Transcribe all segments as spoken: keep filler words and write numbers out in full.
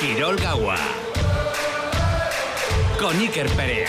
Quirol Gaua con Iker Perea.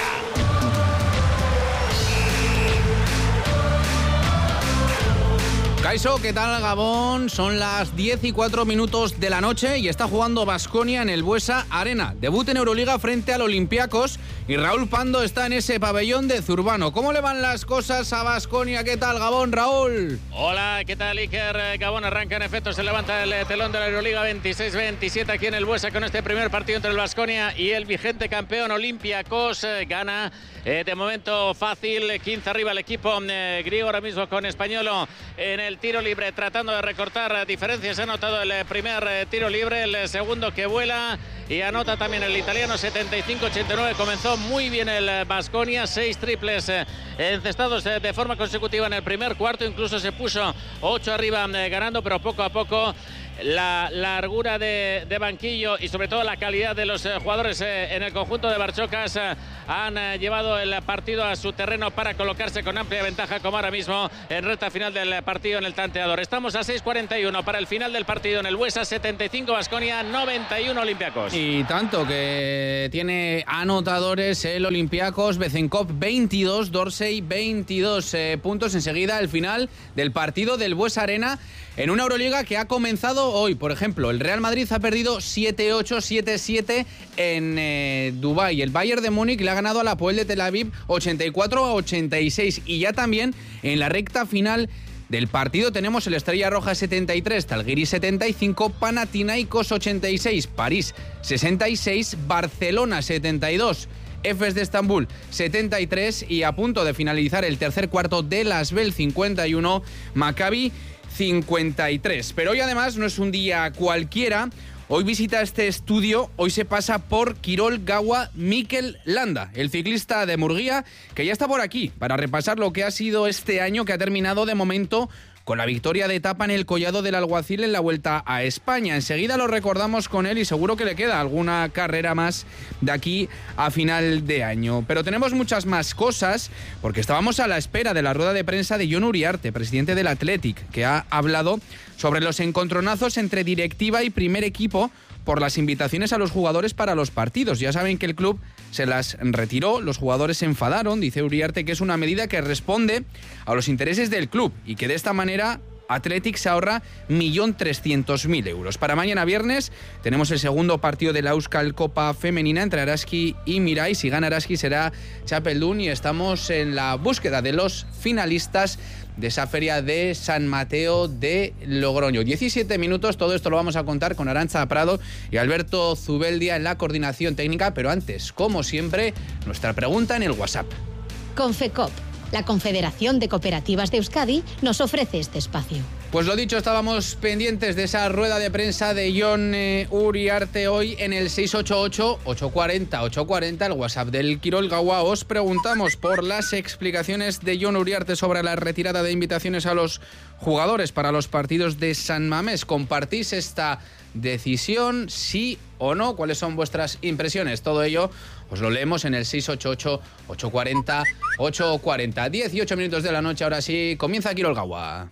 Kaixo, ¿qué tal, Gabón? Son las diez y cuatro minutos de la noche y está jugando Baskonia en el Buesa Arena. Debut en Euroliga frente al Olympiacos y Raúl Pando está en ese pabellón de Zurbano. ¿Cómo le van las cosas a Baskonia? ¿Qué tal, Gabón, Raúl? Hola, ¿qué tal, Iker? Gabón arranca, en efecto, se levanta el telón de la Euroliga veintiséis veintisiete aquí en el Buesa con este primer partido entre el Baskonia y el vigente campeón Olympiacos. Gana eh, de momento fácil, quince arriba el equipo eh, griego ahora mismo con Españolo en el tiro libre, tratando de recortar diferencias. Ha anotado el primer eh, tiro libre, el segundo que vuela y anota también el italiano. Setenta y cinco ochenta y nueve. Comenzó muy bien el Baskonia, seis triples eh, encestados eh, de forma consecutiva en el primer cuarto, incluso se puso ocho arriba eh, ganando, pero poco a poco la largura de, de banquillo y sobre todo la calidad de los eh, jugadores eh, en el conjunto de Barchocas eh, han eh, llevado el partido a su terreno para colocarse con amplia ventaja, como ahora mismo en recta final del partido en el tanteador. Estamos a seis cuarenta y uno para el final del partido en el Buesa. Setenta y cinco Baskonia, noventa y uno Olympiacos. Y tanto que tiene anotadores el Olympiacos. Bezenkov veintidós, Dorsey veintidós eh, puntos. Enseguida el final del partido del Buesa Arena en una Euroliga que ha comenzado hoy. Por ejemplo, el Real Madrid ha perdido siete ocho, siete siete en eh, Dubái. El Bayern de Múnich le ha ganado al Hapoel de Tel Aviv ochenta y cuatro a ochenta y seis. Y ya también en la recta final del partido tenemos el Estrella Roja setenta y tres, Zalgiris setenta y cinco, Panathinaikos ochenta y seis, París sesenta y seis, Barcelona setenta y dos. Efes de Estambul setenta y tres y a punto de finalizar el tercer cuarto de Asvel cincuenta y uno, Maccabi cincuenta y tres. Pero hoy además no es un día cualquiera. Hoy visita este estudio, hoy se pasa por Quirol Gaua Mikel Landa, el ciclista de Murguía, que ya está por aquí para repasar lo que ha sido este año, que ha terminado de momento con la victoria de etapa en el Collado del Alguacil en la Vuelta a España. Enseguida lo recordamos con él y seguro que le queda alguna carrera más de aquí a final de año. Pero tenemos muchas más cosas, porque estábamos a la espera de la rueda de prensa de Jon Uriarte, presidente del Athletic, que ha hablado sobre los encontronazos entre directiva y primer equipo por las invitaciones a los jugadores para los partidos. Ya saben que el club se las retiró, los jugadores se enfadaron. Dice Uriarte que es una medida que responde a los intereses del club y que de esta manera Athletic se ahorra un millón trescientos mil euros. Para mañana viernes tenemos el segundo partido de la Euskal Copa femenina entre Araski y Mirai. Si gana Araski será Txapeldun y estamos en la búsqueda de los finalistas de esa feria de San Mateo de Logroño. diecisiete minutos, todo esto lo vamos a contar con Arantxa Prado y Alberto Zubeldia en la coordinación técnica, pero antes, como siempre, nuestra pregunta en el WhatsApp. Confecop, la Confederación de Cooperativas de Euskadi, nos ofrece este espacio. Pues lo dicho, estábamos pendientes de esa rueda de prensa de Jon eh, Uriarte hoy en el seis ocho ocho, ocho cuatro cero, ocho cuatro cero, el WhatsApp del Quirol Gaua. Os preguntamos por las explicaciones de Jon Uriarte sobre la retirada de invitaciones a los jugadores para los partidos de San Mamés. ¿Compartís esta decisión, sí o no? ¿Cuáles son vuestras impresiones? Todo ello os lo leemos en el seis ocho ocho, ocho cuatro cero, ocho cuatro cero. dieciocho minutos de la noche, ahora sí, comienza Quirol Gaua.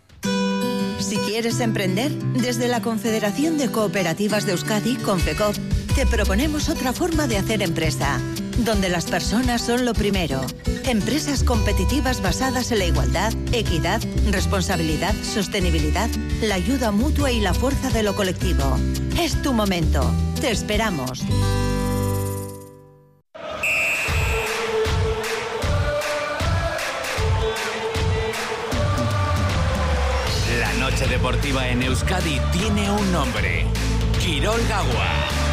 Si quieres emprender, desde la Confederación de Cooperativas de Euskadi, Confecop, te proponemos otra forma de hacer empresa, donde las personas son lo primero. Empresas competitivas basadas en la igualdad, equidad, responsabilidad, sostenibilidad, la ayuda mutua y la fuerza de lo colectivo. Es tu momento. Te esperamos. La noche deportiva en Euskadi tiene un nombre: Quirol Gaua.